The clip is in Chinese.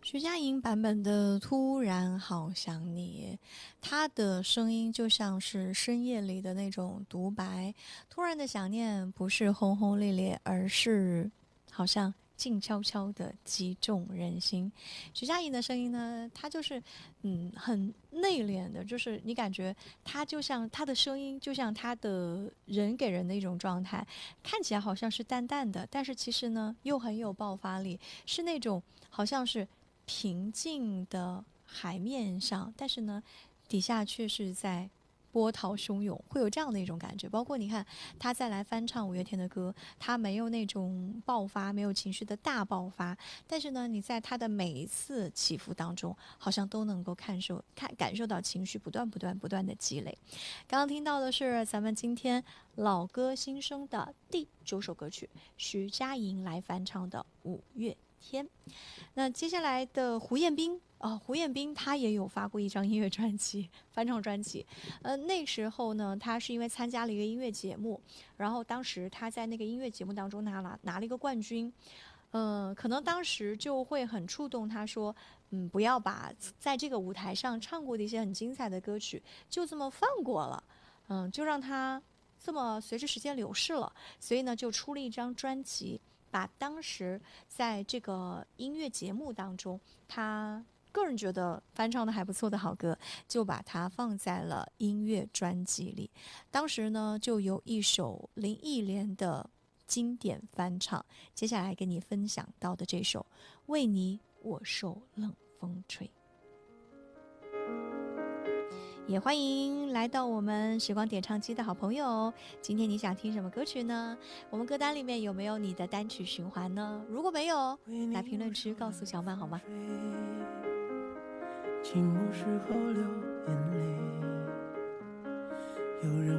徐佳莹版本的《突然好想你》，她的声音就像是深夜里的那种独白。突然的想念不是轰轰烈烈，而是好像静悄悄的击中人心。徐佳莹的声音呢，她就是很内敛的，就是你感觉她就像她的声音，就像她的人给人的一种状态，看起来好像是淡淡的，但是其实呢又很有爆发力，是那种好像是平静的海面上，但是呢，底下却是在波涛汹涌，会有这样的一种感觉。包括你看，他再来翻唱五月天的歌，他没有那种爆发，没有情绪的大爆发，但是呢，你在他的每一次起伏当中，好像都能够感受到情绪不断的积累。刚刚听到的是咱们今天老歌新生的第9首歌曲，徐佳莹来翻唱的《五月天》。那接下来的胡彦斌胡彦斌他也有发过一张音乐专辑，翻唱专辑。那时候呢，他是因为参加了一个音乐节目，然后当时他在那个音乐节目当中拿了一个冠军。可能当时就会很触动他说，不要把在这个舞台上唱过的一些很精彩的歌曲就这么放过了，就让他这么随着时间流逝了。所以呢，就出了一张专辑，把当时在这个音乐节目当中，他个人觉得翻唱的还不错的好歌，就把它放在了音乐专辑里。当时呢，就有一首林忆莲的经典翻唱，接下来跟你分享到的这首《为你我受冷风吹》。也欢迎来到我们时光点唱机的好朋友，今天你想听什么歌曲呢？我们歌单里面有没有你的单曲循环呢？如果没有，来评论区告诉小曼好吗？ 寂寞时候流眼泪，有人